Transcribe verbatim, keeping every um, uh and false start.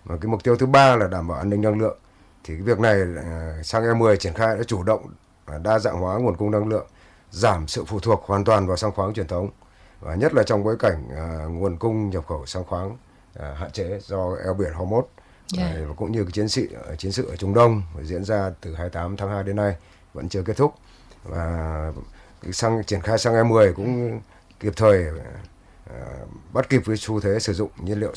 Và cái mục tiêu thứ ba là đảm bảo an ninh năng lượng. Thì cái việc này xăng E mười triển khai đã chủ động đa dạng hóa nguồn cung năng lượng, giảm sự phụ thuộc hoàn toàn vào xăng khoáng truyền thống, và nhất là trong bối cảnh uh, nguồn cung nhập khẩu xăng khoáng uh, hạn chế do eo biển Hormuz, Yeah. và cũng như cái chiến sự chiến sự ở Trung Đông diễn ra từ hai mươi tám tháng hai đến nay vẫn chưa kết thúc. Và cái xăng triển khai xăng E mười cũng kịp thời uh, bắt kịp với xu thế sử dụng nhiên liệu